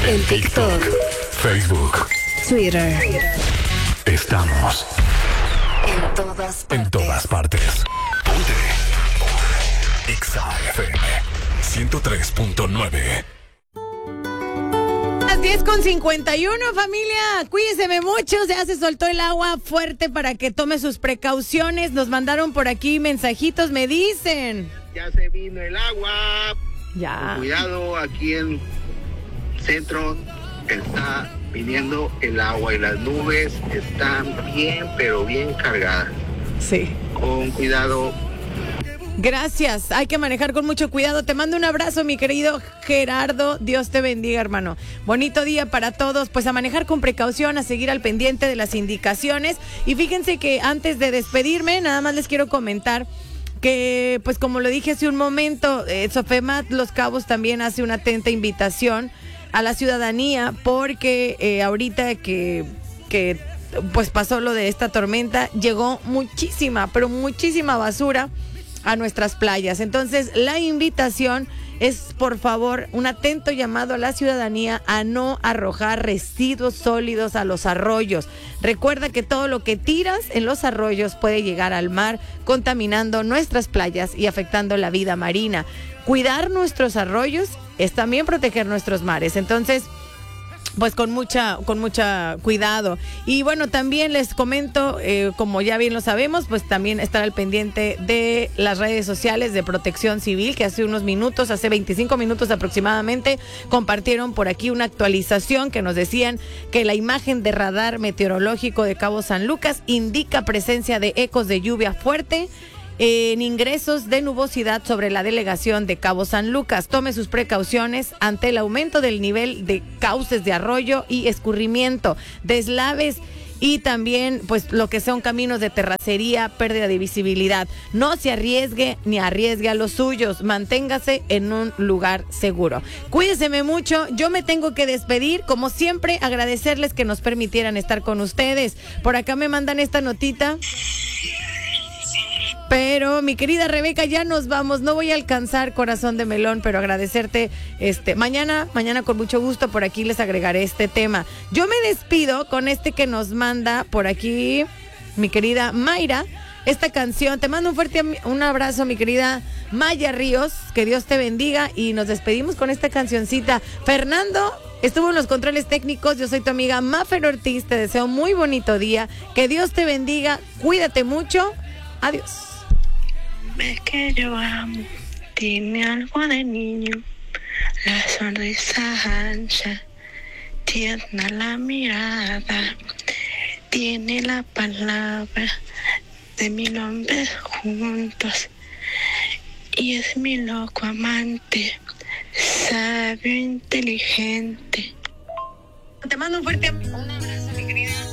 En TikTok, Facebook, Twitter. Estamos En todas partes. Ponte. Exa FM 103.9. Las 10:51, familia, cuídense mucho, ya se soltó el agua fuerte para que tome sus precauciones. Nos mandaron por aquí mensajitos, me dicen. Ya se vino el agua. Ya. Cuidado, aquí en centro está viniendo el agua y las nubes están bien, pero bien cargadas. Sí. Con cuidado. Gracias, hay que manejar con mucho cuidado. Te mando un abrazo, mi querido Gerardo. Dios te bendiga, hermano. Bonito día para todos. Pues a manejar con precaución, a seguir al pendiente de las indicaciones. Y fíjense que antes de despedirme, nada más les quiero comentar que, pues como lo dije hace un momento, Sofemat Los Cabos también hace una atenta invitación a la ciudadanía porque ahorita que pues pasó lo de esta tormenta, llegó muchísima, pero muchísima basura a nuestras playas. Entonces, la invitación es, por favor, un atento llamado a la ciudadanía a no arrojar residuos sólidos a los arroyos. Recuerda que todo lo que tiras en los arroyos puede llegar al mar, contaminando nuestras playas y afectando la vida marina. Cuidar nuestros arroyos es también proteger nuestros mares. Entonces, pues con mucha cuidado. Y bueno, también les comento, como ya bien lo sabemos, pues también estar al pendiente de las redes sociales de Protección Civil, que hace 25 minutos aproximadamente, compartieron por aquí una actualización que nos decían que la imagen de radar meteorológico de Cabo San Lucas indica presencia de ecos de lluvia fuerte en ingresos de nubosidad sobre la delegación de Cabo San Lucas. Tome sus precauciones ante el aumento del nivel de cauces de arroyo y escurrimiento, deslaves y también pues lo que son caminos de terracería, pérdida de visibilidad. No se arriesgue ni arriesgue a los suyos, manténgase en un lugar seguro. Cuídense mucho, yo me tengo que despedir, como siempre agradecerles que nos permitieran estar con ustedes. Por acá me mandan esta notita. Pero mi querida Rebeca, ya nos vamos, no voy a alcanzar, corazón de melón, pero agradecerte, mañana con mucho gusto por aquí les agregaré este tema. Yo me despido con este que nos manda por aquí mi querida Mayra, esta canción. Te mando un abrazo, mi querida Maya Ríos, que Dios te bendiga, y nos despedimos con esta cancioncita. Fernando estuvo en los controles técnicos, yo soy tu amiga Mafer Ortiz, te deseo muy bonito día, que Dios te bendiga, cuídate mucho, adiós. Ves que yo amo, tiene algo de niño, la sonrisa ancha, tierna la mirada, tiene la palabra de 1000 hombres juntos y es mi loco amante, sabio, inteligente. Te mando un abrazo, mi querida.